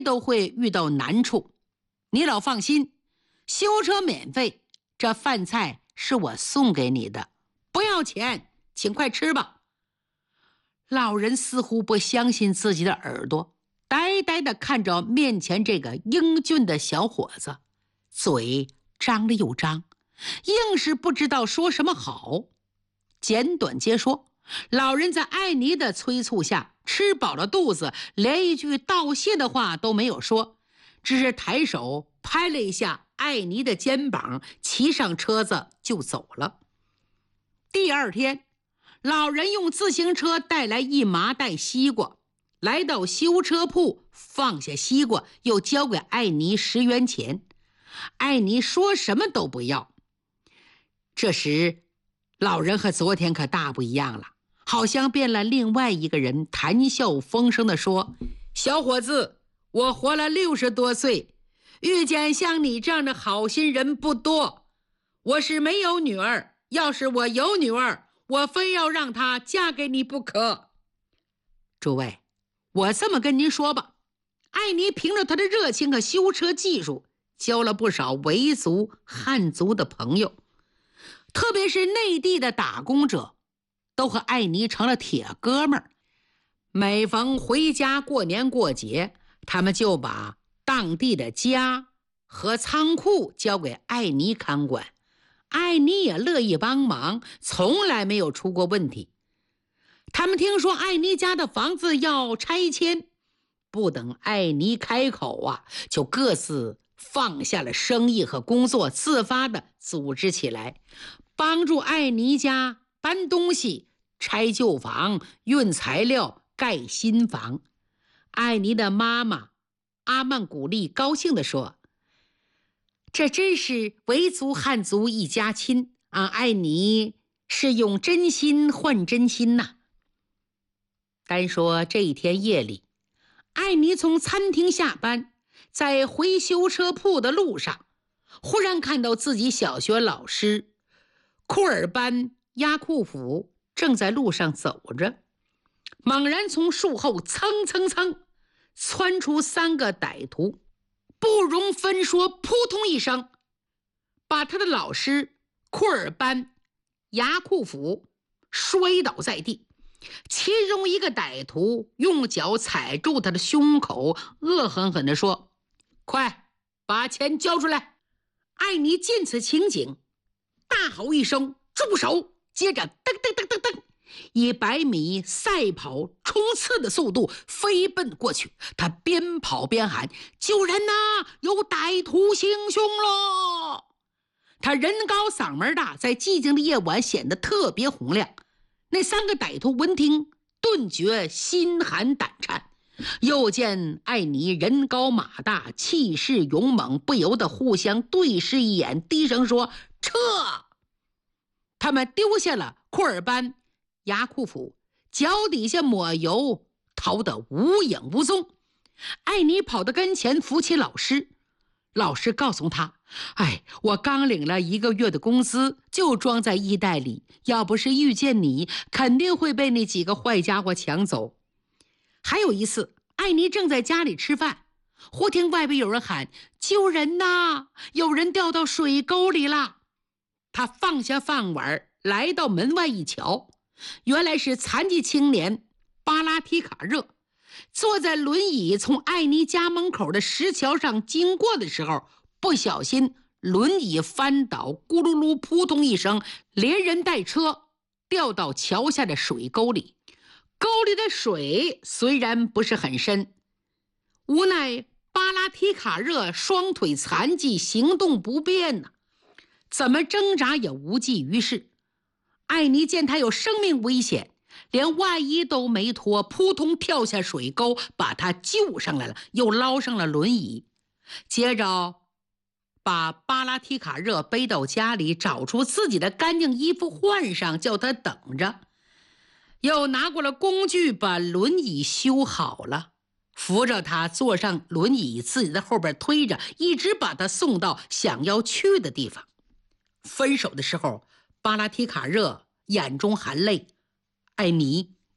都会遇到难处。你老放心，修车免费，这饭菜是我送给你的，不要钱，请快吃吧。老人似乎不相信自己的耳朵，呆呆地看着面前这个英俊的小伙子，嘴张了又张，硬是不知道说什么好。简短截说，老人在艾妮的催促下吃饱了肚子，连一句道谢的话都没有说，只是抬手拍了一下艾妮的肩膀，骑上车子就走了。第二天，老人用自行车带来一麻袋西瓜，来到修车铺，放下西瓜，又交给艾妮10元钱。艾妮说什么都不要。这时，老人和昨天可大不一样了，好像变了另外一个人，谈笑风生地说：“小伙子，我活了60多岁，遇见像你这样的好心人不多。我是没有女儿，要是我有女儿，我非要让她嫁给你不可。”诸位，我这么跟您说吧，艾妮凭着她的热情和修车技术，交了不少维族、汉族的朋友，特别是内地的打工者，都和艾妮成了铁哥们儿。每逢回家过年过节，他们就把当地的家和仓库交给艾妮看管，艾妮也乐意帮忙，从来没有出过问题。他们听说艾妮家的房子要拆迁，不等艾妮开口啊，就各自放下了生意和工作，自发地组织起来，帮助艾妮家搬东西、拆旧房、运材料、盖新房。艾妮的妈妈阿曼古丽高兴地说：“这真是维族汉族一家亲啊！艾妮是用真心换真心呐。”单说这一天夜里，艾妮从餐厅下班，在回修车铺的路上，忽然看到自己小学老师库尔班亚库甫正在路上走着，猛然从树后蹭蹭蹭窜出3个歹徒，不容分说，扑通一声，把他的老师库尔班亚库甫摔倒在地。其中一个歹徒用脚踩住他的胸口，恶狠狠地说：“快把钱交出来！”艾妮见此情景，大吼一声：“住手！”接着噔噔噔噔噔，以100米赛跑冲刺的速度飞奔过去。他边跑边喊：“救人呐！有歹徒行凶了！”他人高嗓门大，在寂静的夜晚显得特别洪亮。那3个歹徒闻听，顿觉心寒胆颤，又见艾妮人高马大，气势勇猛，不由得互相对视一眼，低声说：“撤！”他们丢下了库尔班亚库甫，脚底下抹油，逃得无影无踪。艾妮跑到跟前，扶起老师。老师告诉他：“我刚领了1个月的工资，就装在衣袋里，要不是遇见你，肯定会被那几个坏家伙抢走。”还有一次，艾妮正在家里吃饭，忽听外边有人喊：“救人呐！有人掉到水沟里了！”他放下饭碗，来到门外一瞧，原来是残疾青年巴拉提卡热坐在轮椅从艾妮家门口的石桥上经过的时候，不小心轮椅翻倒，咕噜噜扑通一声，连人带车掉到桥下的水沟里。沟里的水虽然不是很深，无奈巴拉提卡热双腿残疾，行动不便呢，怎么挣扎也无济于事。艾妮见他有生命危险，连外衣都没脱，扑通跳下水沟，把他救上来了，又捞上了轮椅。接着把巴拉提卡热背到家里，找出自己的干净衣服换上，叫他等着，又拿过了工具，把轮椅修好了，扶着他坐上轮椅，自己在后边推着，一直把他送到想要去的地方。分手的时候，巴拉提卡热眼中含泪：“艾妮，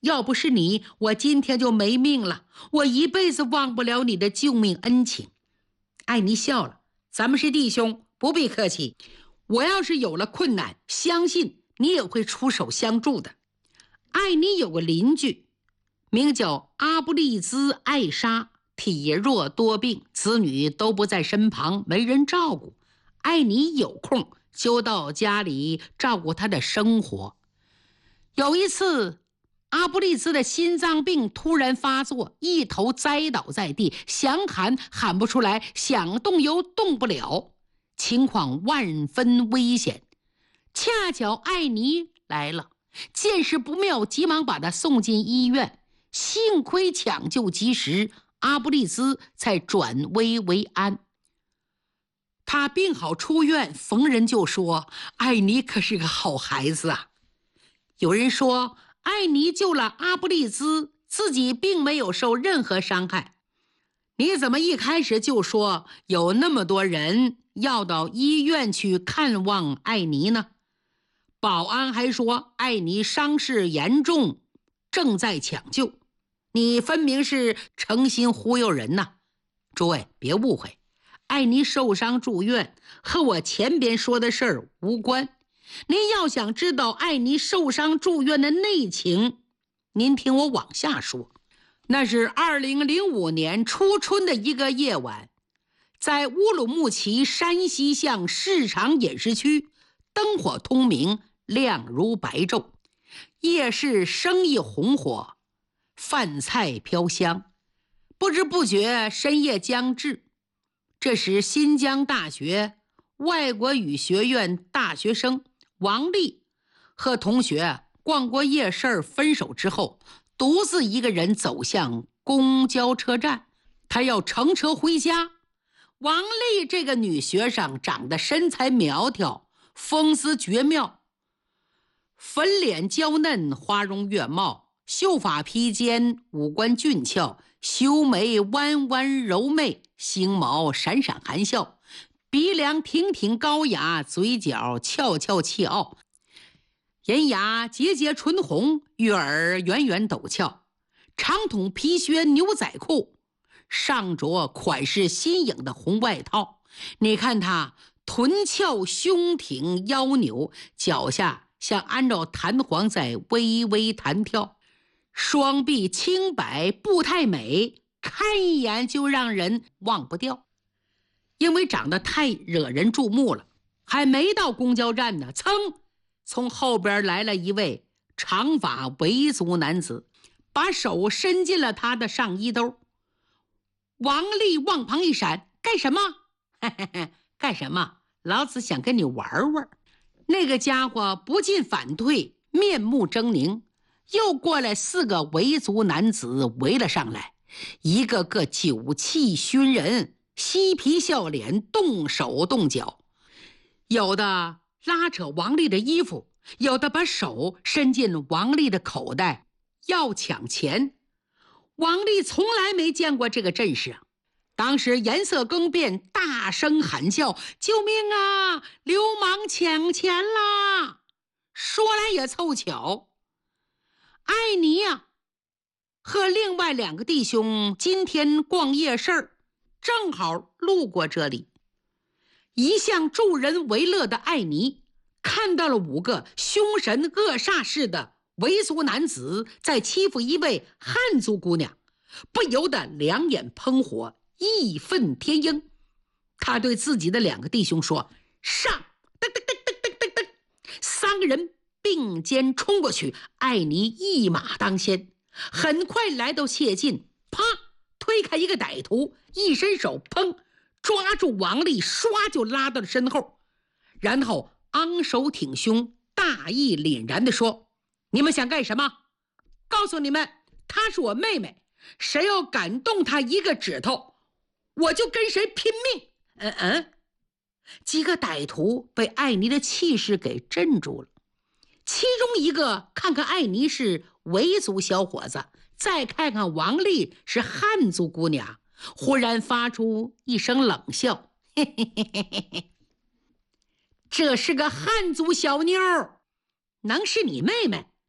要不是你，我今天就没命了，我一辈子忘不了你的救命恩情。”艾妮笑了：“咱们是弟兄，不必客气。我要是有了困难，相信你也会出手相助的。”艾妮有个邻居，名叫阿布利兹·艾莎，体弱多病，子女都不在身旁，没人照顾。艾妮有空就到家里照顾她的生活。有一次，阿布利兹的心脏病突然发作，一头栽倒在地，想喊喊不出来，想动又动不了，情况万分危险。恰巧艾妮来了，见势不妙，急忙把他送进医院。幸亏抢救及时，阿布利兹才转危为安。他病好出院，逢人就说：“艾妮可是个好孩子啊。”有人说艾妮救了阿布利兹，自己并没有受任何伤害。你怎么一开始就说有那么多人要到医院去看望艾妮呢？保安还说艾妮伤势严重，正在抢救。你分明是诚心忽悠人呐！诸位别误会，艾妮受伤住院和我前边说的事儿无关。您要想知道艾妮受伤住院的内情，您听我往下说。那是2005年初春的一个夜晚，在乌鲁木齐山西巷市场饮食区，灯火通明，亮如白昼，夜市生意红火，饭菜飘香。不知不觉深夜将至，这时新疆大学外国语学院大学生王丽和同学逛过夜市分手之后，独自一个人走向公交车站，他要乘车回家。王丽这个女学生长得身材苗条，风姿绝妙，粉脸娇嫩，花容月貌，秀发披肩，五官俊俏，修眉弯弯柔媚，星毛闪闪含笑，鼻梁挺挺高雅，嘴角翘翘气傲，银牙节节唇红，玉耳圆圆陡峭，长筒皮靴牛仔裤，上着款式新颖的红外套。你看她臀翘胸挺腰扭，脚下像按照弹簧在微微弹跳，双臂轻摆步态美，看一眼就让人忘不掉。因为长得太惹人注目了，还没到公交站呢，噌，从后边来了一位长发维族男子，把手伸进了他的上衣兜。王丽往旁一闪：“干什么？”“干什么？老子想跟你玩玩。”那个家伙不进反退，面目狰狞。又过来4个维族男子围了上来，一个个酒气熏人，嬉皮笑脸，动手动脚，有的拉扯王丽的衣服，有的把手伸进王丽的口袋要抢钱。王丽从来没见过这个阵势啊！当时颜色更变，大声喊叫：“救命啊！流氓抢钱啦！”说来也凑巧，艾妮呀和另外2个弟兄今天逛夜市，正好路过这里。一向助人为乐的艾妮看到了5个凶神恶煞似的维族男子在欺负一位汉族姑娘，不由得两眼喷火，义愤填膺。他对自己的2个弟兄说：“上！”噔噔噔噔噔噔噔，3个人并肩冲过去，艾妮一马当先，很快来到切近，啪，推开一个歹徒，一伸手，砰，抓住王丽，唰就拉到了身后，然后昂首挺胸，大义凛然地说：“你们想干什么？告诉你们，她是我妹妹，谁要敢动她一个指头，我就跟谁拼命。”几个歹徒被艾妮的气势给镇住了。其中一个看看艾妮是维族小伙子，再看看王丽是汉族姑娘，忽然发出一声冷笑：“嘿嘿嘿嘿嘿嘿，这是个汉族小妞，能是你妹妹？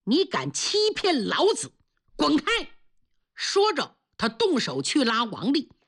你敢欺骗老子，滚开！说着，他动手去拉王丽。